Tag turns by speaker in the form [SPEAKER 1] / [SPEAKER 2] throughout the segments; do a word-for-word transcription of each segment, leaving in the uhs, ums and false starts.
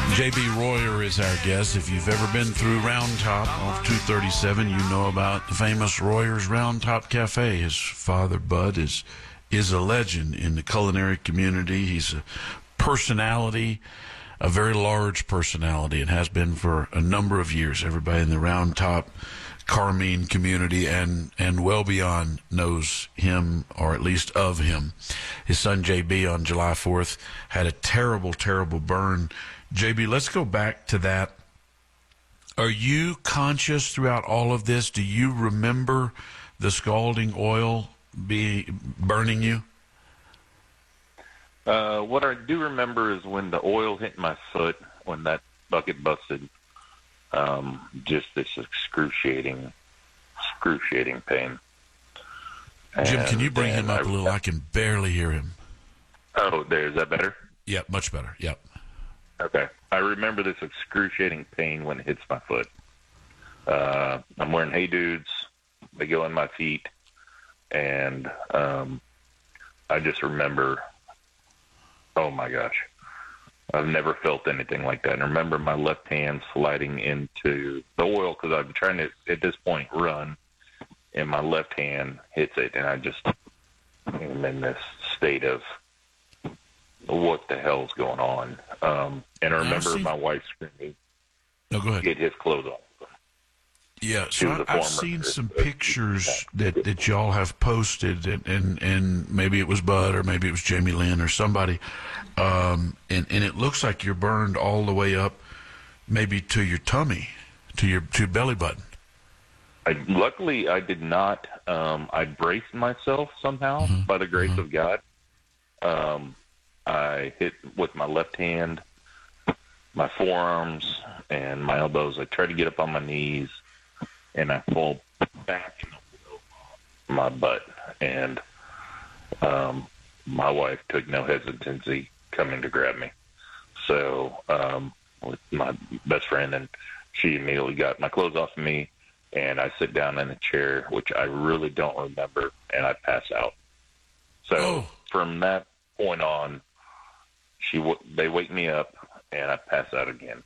[SPEAKER 1] J B Royer is our guest. If you've ever been through Round Top off two thirty-seven, you know about the famous Royer's Round Top Cafe. His father, Bud, is is a legend in the culinary community. He's a personality, a very large personality, and has been for a number of years. Everybody in the Round Top Carmine community and, and well beyond knows him, or at least of him. His son, J B, on July fourth, had a terrible, terrible burn. J B, let's go back to that. Are you conscious throughout all of this? Do you remember the scalding oil be burning you?
[SPEAKER 2] Uh, what I do remember is when the oil hit my foot, when that bucket busted, um, just this excruciating, excruciating pain.
[SPEAKER 1] Jim,
[SPEAKER 2] and,
[SPEAKER 1] can you bring him up
[SPEAKER 2] I,
[SPEAKER 1] a little? I can barely hear him.
[SPEAKER 2] Oh, there. Is that better?
[SPEAKER 1] Yep, much better. Yep.
[SPEAKER 2] Okay. I remember this excruciating pain when it hits my foot. Uh, I'm wearing Hey Dudes. They go in my feet. And um, I just remember, oh, my gosh. I've never felt anything like that. And I remember my left hand sliding into the oil because I'm trying to, at this point, run. And my left hand hits it. And I just am in this state of, what the hell's going on? Um, and I remember
[SPEAKER 1] seen...
[SPEAKER 2] my wife screaming,
[SPEAKER 1] no, go ahead.
[SPEAKER 2] Get his clothes off.
[SPEAKER 1] Yeah, so I, I've seen some pictures that, that y'all have posted, and, and, and maybe it was Bud or maybe it was Jamie Lynn or somebody, um, and, and it looks like you're burned all the way up maybe to your tummy, to your to your belly button.
[SPEAKER 2] I, luckily, I did not. Um, I braced myself somehow mm-hmm. by the grace mm-hmm. of God. Um, I hit with my left hand, my forearms, and my elbows. I tried to get up on my knees, and I fall back in my butt. And um, my wife took no hesitancy coming to grab me. So um, with my best friend, and she immediately got my clothes off of me, and I sit down in a chair, which I really don't remember, and I pass out. So oh. from that point on, She, they wake me up, and I pass out again.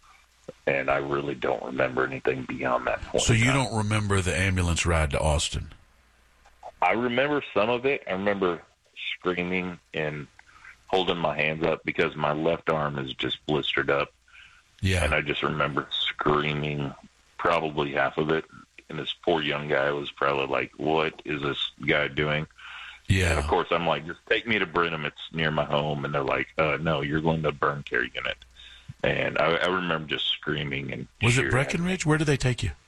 [SPEAKER 2] And I really don't remember anything beyond that point.
[SPEAKER 1] So you don't remember the ambulance ride to Austin?
[SPEAKER 2] I remember some of it. I remember screaming and holding my hands up because my left arm is just blistered up.
[SPEAKER 1] Yeah.
[SPEAKER 2] And I just remember screaming probably half of it. And this poor young guy was probably like, what is this guy doing?
[SPEAKER 1] Yeah.
[SPEAKER 2] And of course, I'm like, just take me to Brenham. It's near my home. And they're like, uh, no, you're going to burn care unit. And I, I remember just screaming. And
[SPEAKER 1] was it Breckenridge? Where did they take you?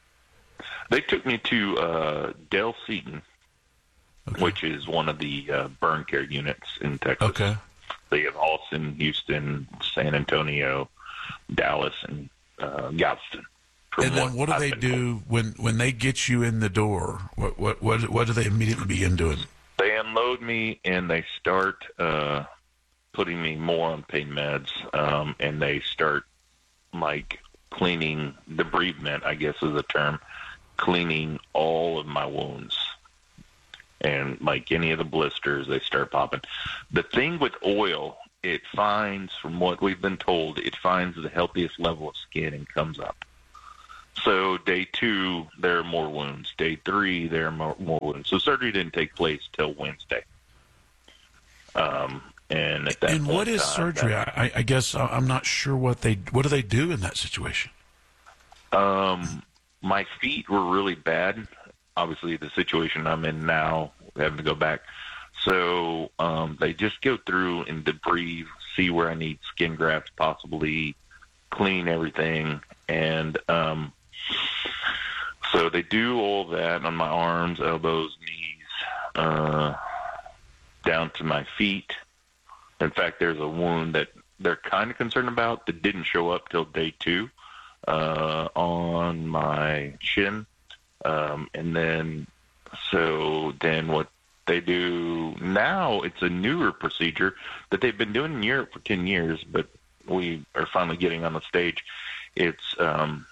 [SPEAKER 2] They took me to uh, Del Seaton, okay. which is one of the uh, burn care units in Texas.
[SPEAKER 1] Okay.
[SPEAKER 2] They have Austin, Houston, San Antonio, Dallas, and uh, Galveston.
[SPEAKER 1] And then what do I've they do told. when when they get you in the door? What what what what do they immediately begin doing?
[SPEAKER 2] They unload me, and they start uh, putting me more on pain meds, um, and they start, like, cleaning, debridement, I guess is the term, cleaning all of my wounds. And, like, any of the blisters, they start popping. The thing with oil, it finds, from what we've been told, it finds the healthiest level of skin and comes up. So day two, there are more wounds. Day three, there are more, more wounds. So surgery didn't take place till Wednesday. Um, and at that
[SPEAKER 1] and
[SPEAKER 2] point
[SPEAKER 1] what is
[SPEAKER 2] time,
[SPEAKER 1] surgery?
[SPEAKER 2] that,
[SPEAKER 1] I, I guess I'm not sure what they what do they do in that situation.
[SPEAKER 2] Um, my feet were really bad. Obviously, the situation I'm in now, having to go back. So um, they just go through and debrief, see where I need skin grafts, possibly clean everything, and um, so they do all that on my arms, elbows, knees, uh, down to my feet. In fact, there's a wound that they're kind of concerned about that didn't show up till day two uh, on my shin. Um, and then, so then what they do now, it's a newer procedure that they've been doing in Europe for ten years, but we are finally getting on the stage. It's, um,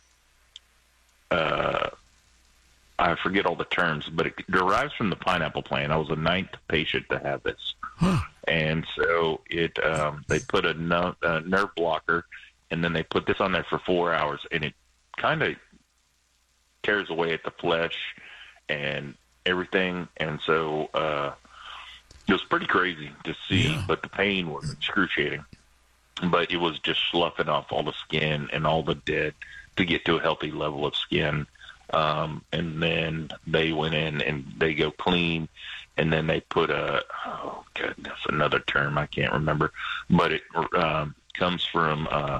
[SPEAKER 2] uh, I forget all the terms, but it derives from the pineapple plant. I was the ninth patient to have this. And so it, um, they put a, no, a nerve blocker and then they put this on there for four hours, and it kind of tears away at the flesh and everything. And so uh, it was pretty crazy to see,
[SPEAKER 1] Yeah.
[SPEAKER 2] but the pain was excruciating. But it was just sloughing off all the skin and all the dead to get to a healthy level of skin. Um, and then they went in and they go clean, and then they put a, oh goodness, another term I can't remember, but it um, comes from, uh,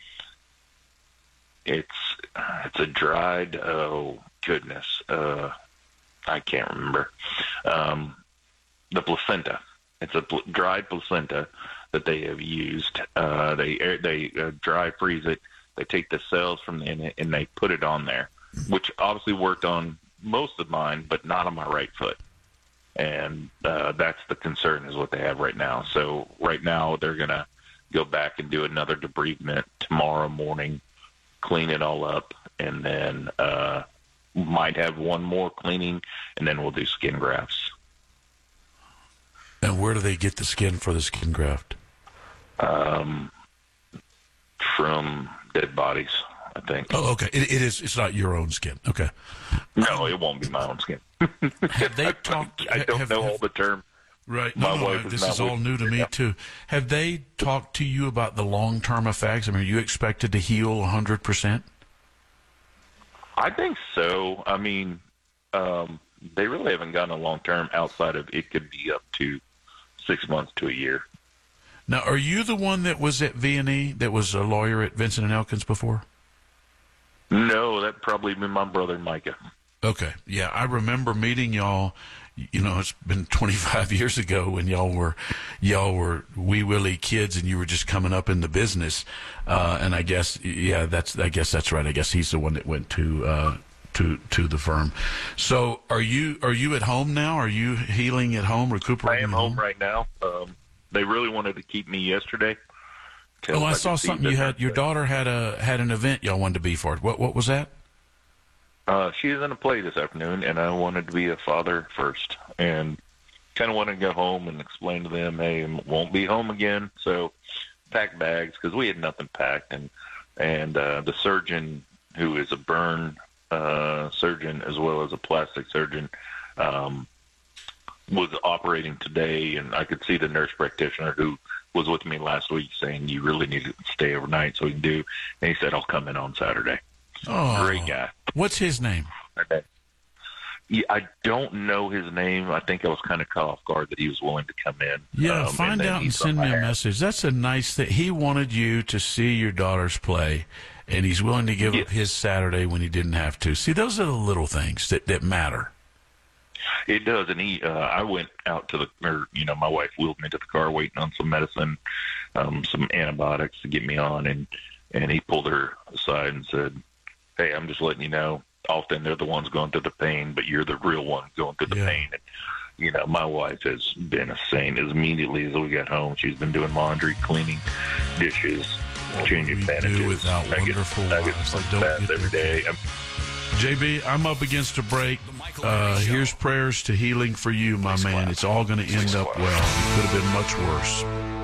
[SPEAKER 2] it's, it's a dried, oh goodness, uh, I can't remember, um, the placenta. It's a pl- dried placenta that they have used. Uh, they, they uh, dry freeze it. They take the cells from in it and they put it on there, which obviously worked on most of mine, but not on my right foot. And uh, that's the concern is what they have right now. So right now they're going to go back and do another debridement tomorrow morning, clean it all up, and then uh, might have one more cleaning, and then we'll do skin grafts.
[SPEAKER 1] And where do they get the skin for the skin graft?
[SPEAKER 2] Um, from dead bodies, I think.
[SPEAKER 1] Oh, okay. It, it is. It's not your own skin. Okay.
[SPEAKER 2] No, it won't be my own skin.
[SPEAKER 1] Have they talked?
[SPEAKER 2] I don't
[SPEAKER 1] have,
[SPEAKER 2] know
[SPEAKER 1] have,
[SPEAKER 2] all the term.
[SPEAKER 1] Right.
[SPEAKER 2] My
[SPEAKER 1] No, no,
[SPEAKER 2] wife
[SPEAKER 1] no,
[SPEAKER 2] is
[SPEAKER 1] this
[SPEAKER 2] not
[SPEAKER 1] is all
[SPEAKER 2] with-
[SPEAKER 1] new to me
[SPEAKER 2] yeah.
[SPEAKER 1] too. Have they talked to you about the long-term effects? I mean, are you expected to heal one hundred percent?
[SPEAKER 2] I think so. I mean, um, they really haven't gotten a long term outside of it could be up to six months to a year.
[SPEAKER 1] Now, are you the one that was at V and E, that was a lawyer at Vincent and Elkins before?
[SPEAKER 2] No, that'd probably be my brother Micah.
[SPEAKER 1] Okay. Yeah, I remember meeting y'all. You know, it's been twenty-five years ago when y'all were, y'all were wee willy kids, and you were just coming up in the business. Uh, and I guess, yeah, that's, I guess that's right. I guess he's the one that went to, uh, to, to the firm. So, are you, are you at home now? Are you healing at home,
[SPEAKER 2] I
[SPEAKER 1] recuperating?
[SPEAKER 2] am
[SPEAKER 1] at
[SPEAKER 2] home right now. Um, they really wanted to keep me yesterday. till
[SPEAKER 1] Oh, I
[SPEAKER 2] could
[SPEAKER 1] saw
[SPEAKER 2] see
[SPEAKER 1] something
[SPEAKER 2] the
[SPEAKER 1] you had. Your
[SPEAKER 2] nurse.
[SPEAKER 1] daughter had a had an event y'all wanted to be for it. What what was that?
[SPEAKER 2] Uh, she is in a play this afternoon, and I wanted to be a father first, and kind of wanted to go home and explain to them, hey, I won't be home again. So pack bags because we had nothing packed, and and uh, the surgeon, who is a burn uh, surgeon as well as a plastic surgeon, um, was operating today, and I could see the nurse practitioner who was with me last week saying, you really need to stay overnight so we can do. And he said, I'll come in on Saturday.
[SPEAKER 1] Oh,
[SPEAKER 2] Great guy.
[SPEAKER 1] What's his name?
[SPEAKER 2] Okay. Yeah, I don't know his name. I think I was kind of caught off guard that he was willing to come in.
[SPEAKER 1] Yeah,
[SPEAKER 2] Um,
[SPEAKER 1] find
[SPEAKER 2] then
[SPEAKER 1] out
[SPEAKER 2] he
[SPEAKER 1] and
[SPEAKER 2] saw
[SPEAKER 1] send
[SPEAKER 2] my
[SPEAKER 1] me a
[SPEAKER 2] hand.
[SPEAKER 1] message. That's a nice thing. He wanted you to see your daughters play, and he's willing to give
[SPEAKER 2] Yeah.
[SPEAKER 1] up his Saturday when he didn't have to. See, those are the little things that, that matter.
[SPEAKER 2] It does, and he. Uh, I went out to the, or you know, my wife wheeled me to the car, waiting on some medicine, um, some antibiotics to get me on, and and he pulled her aside and said, "Hey, I'm just letting you know. Often they're the ones going through the pain, but you're the real one going through the
[SPEAKER 1] Yeah.
[SPEAKER 2] pain." And you know, my wife has been a saint. As immediately as we got home, she's been doing laundry, cleaning dishes, changing
[SPEAKER 1] we do
[SPEAKER 2] bandages.
[SPEAKER 1] without
[SPEAKER 2] I get-
[SPEAKER 1] wonderful
[SPEAKER 2] I get
[SPEAKER 1] wives that
[SPEAKER 2] some
[SPEAKER 1] don't
[SPEAKER 2] baths
[SPEAKER 1] get
[SPEAKER 2] every
[SPEAKER 1] their
[SPEAKER 2] day. I'm-
[SPEAKER 1] J B, I'm up against a break. Uh, here's prayers to healing for you, my man. It's all going to end up well. It could have been much worse.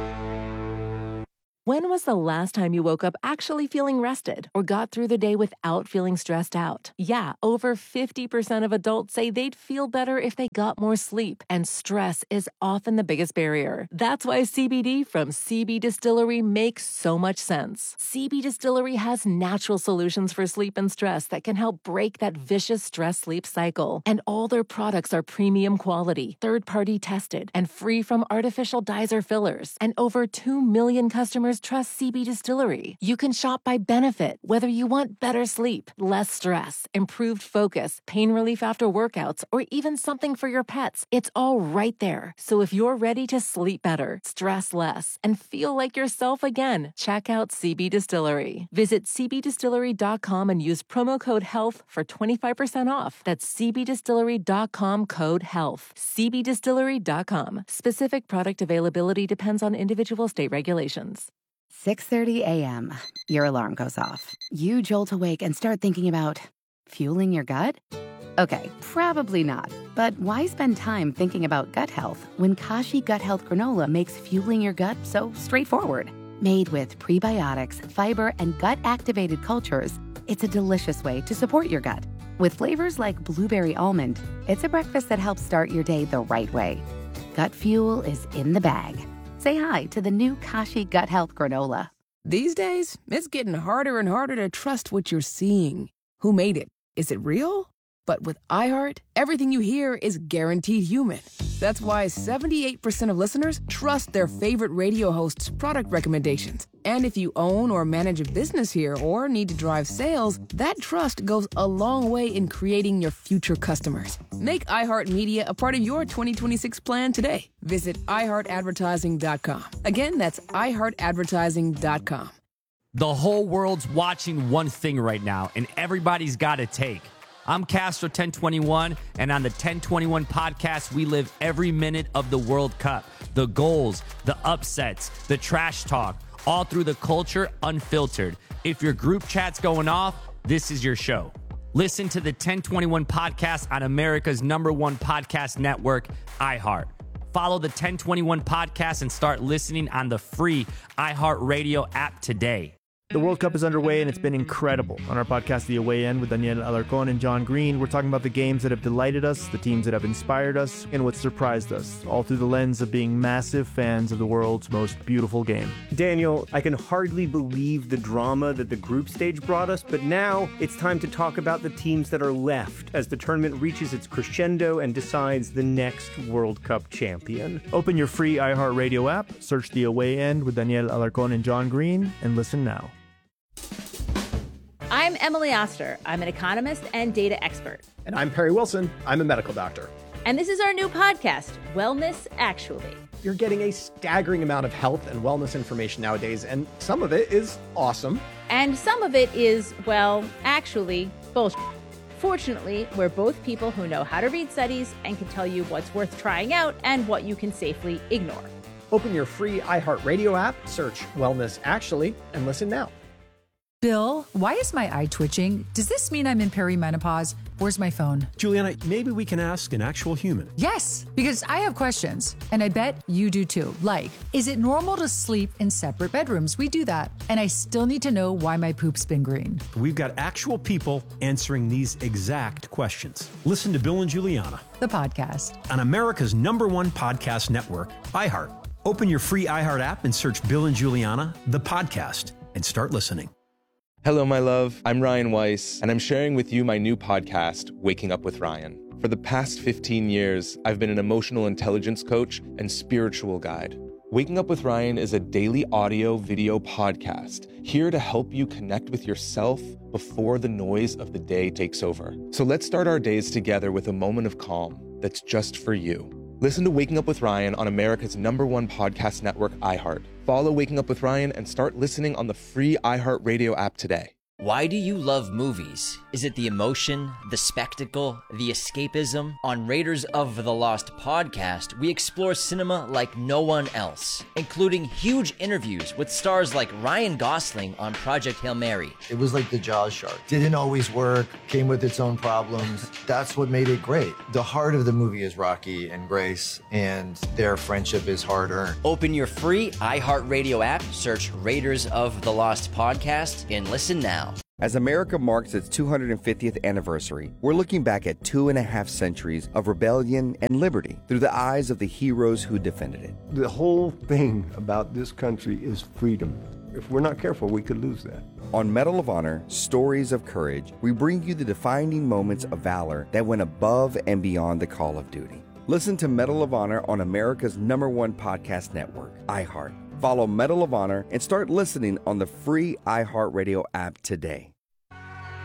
[SPEAKER 3] When was the last time you woke up actually feeling rested or got through the day without feeling stressed out? Yeah, over fifty percent of adults say they'd feel better if they got more sleep, and stress is often the biggest barrier. That's why C B D from C B Distillery makes so much sense. C B Distillery has natural solutions for sleep and stress that can help break that vicious stress-sleep cycle. And all their products are premium quality, third-party tested, and free from artificial dyes or fillers. And over two million customers trust C B Distillery. You can shop by benefit, whether you want better sleep, less stress, improved focus, pain relief after workouts, or even something for your pets. It's all right there. So if you're ready to sleep better, stress less, and feel like yourself again, check out C B Distillery. Visit c b distillery dot com and use promo code HEALTH for twenty-five percent off. That's c b distillery dot com code HEALTH. c b distillery dot com. Specific product availability depends on individual state regulations.
[SPEAKER 4] six thirty a.m. Your alarm goes off. You jolt awake and start thinking about fueling your gut? Okay, probably not. But why spend time thinking about gut health when Kashi Gut Health Granola makes fueling your gut so straightforward? Made with prebiotics, fiber, and gut-activated cultures, it's a delicious way to support your gut. With flavors like blueberry almond, it's a breakfast that helps start your day the right way. Gut Fuel is in the bag. Say hi to the new Kashi Gut Health Granola.
[SPEAKER 5] These days, it's getting harder and harder to trust what you're seeing. Who made it? Is it real? But with iHeart, everything you hear is guaranteed human. That's why seventy-eight percent of listeners trust their favorite radio hosts' product recommendations. And if you own or manage a business here or need to drive sales, that trust goes a long way in creating your future customers. Make iHeartMedia a part of your twenty twenty-six plan today. Visit i heart advertising dot com. Again, that's i heart advertising dot com.
[SPEAKER 6] The whole world's watching one thing right now, and everybody's got a take. I'm Castro ten twenty-one, and on the ten twenty-one podcast, we live every minute of the World Cup. The goals, the upsets, the trash talk, all through the culture unfiltered. If your group chat's going off, this is your show. Listen to the ten twenty-one podcast on America's number one podcast network, iHeart. Follow the ten twenty-one podcast and start listening on the free iHeartRadio app today.
[SPEAKER 7] The World Cup is underway, and it's been incredible. On our podcast, The Away End, with Daniel Alarcón and John Green, we're talking about the games that have delighted us, the teams that have inspired us, and what surprised us, all through the lens of being massive fans of the world's most beautiful game.
[SPEAKER 8] Daniel, I can hardly believe the drama that the group stage brought us, but now it's time to talk about the teams that are left as the tournament reaches its crescendo and decides the next World Cup champion.
[SPEAKER 7] Open your free iHeartRadio app, search The Away End with Daniel Alarcón and John Green, and listen now.
[SPEAKER 9] I'm Emily Oster. I'm an economist and data expert.
[SPEAKER 10] And I'm Perry Wilson. I'm a medical doctor.
[SPEAKER 9] And this is our new podcast, Wellness Actually.
[SPEAKER 10] You're getting a staggering amount of health and wellness information nowadays, and some of it is awesome.
[SPEAKER 9] And some of it is, well, actually, bullshit. Fortunately, we're both people who know how to read studies and can tell you what's worth trying out and what you can safely ignore.
[SPEAKER 10] Open your free iHeartRadio app, search Wellness Actually, and listen now.
[SPEAKER 11] Bill, why is my eye twitching? Does this mean I'm in perimenopause? Where's my phone?
[SPEAKER 12] Juliana, maybe we can ask an actual human.
[SPEAKER 11] Yes, because I have questions, and I bet you do too. Like, is it normal to sleep in separate bedrooms? We do that. And I still need to know why my poop's been green.
[SPEAKER 12] We've got actual people answering these exact questions. Listen to Bill and Juliana,
[SPEAKER 11] the podcast,
[SPEAKER 12] on America's number one podcast network, iHeart. Open your free iHeart app and search Bill and Juliana, the podcast, and start listening.
[SPEAKER 13] Hello, my love. I'm Ryan Weiss, and I'm sharing with you my new podcast, Waking Up with Ryan. For the past fifteen years, I've been an emotional intelligence coach and spiritual guide. Waking Up with Ryan is a daily audio video podcast here to help you connect with yourself before the noise of the day takes over. So let's start our days together with a moment of calm that's just for you. Listen to Waking Up with Ryan on America's number one podcast network, iHeart. Follow Waking Up with Ryan and start listening on the free iHeartRadio app today.
[SPEAKER 14] Why do you love movies? Is it the emotion, the spectacle, the escapism? On Raiders of the Lost podcast, we explore cinema like no one else, including huge interviews with stars like Ryan Gosling on Project Hail Mary.
[SPEAKER 15] It was like the Jaws shark. Didn't always work, came with its own problems. That's what made it great. The heart of the movie is Rocky and Grace, and their friendship is hard-earned.
[SPEAKER 14] Open your free iHeartRadio app, search Raiders of the Lost podcast, and listen now.
[SPEAKER 16] As America marks its two hundred fiftieth anniversary, we're looking back at two and a half centuries of rebellion and liberty through the eyes of the heroes who defended it.
[SPEAKER 17] The whole thing about this country is freedom. If we're not careful, we could lose that.
[SPEAKER 16] On Medal of Honor, Stories of Courage, we bring you the defining moments of valor that went above and beyond the call of duty. Listen to Medal of Honor on America's number one podcast network, iHeart. Follow Medal of Honor and start listening on the free iHeartRadio app today.